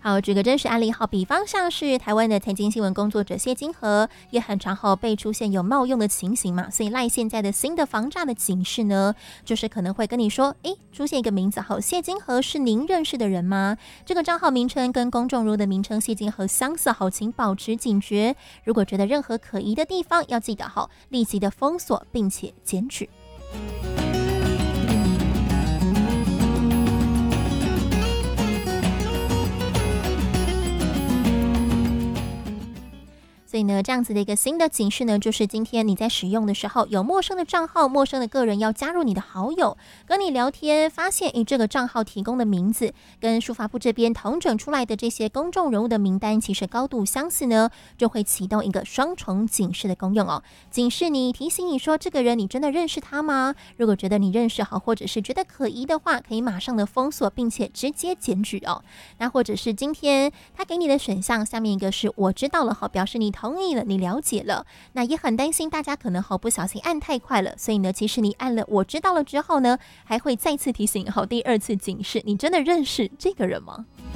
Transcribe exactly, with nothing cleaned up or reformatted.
好，举个真实案例，好，比方像是台湾的财经新闻工作者谢金河，也很常好被出现有冒用的情形嘛，所以赖现在的新的防诈的警示呢，就是可能会跟你说，诶，出现一个名字，好，谢金河是您认识的人吗？这个账号名称跟公众人物的名称谢金河相似，好，请保持警觉，如果觉得任何可疑的地方，要记得好，立即的封锁并且检举。所以呢，这样子的一个新的警示呢，就是今天你在使用的时候，有陌生的账号、陌生的个人要加入你的好友，跟你聊天，发现诶这个账号提供的名字跟数发部这边统整出来的这些公众人物的名单其实高度相似呢，就会启动一个双重警示的功用哦。警示你，提醒你说这个人你真的认识他吗？如果觉得你认识好，或者是觉得可疑的话，可以马上的封锁，并且直接检举哦。那或者是今天他给你的选项下面一个是我知道了好，表示你同意了，你了解了，那也很担心大家可能好不小心按太快了，所以呢，其实你按了我知道了之后呢，还会再次提醒好，第二次警示，你真的认识这个人吗？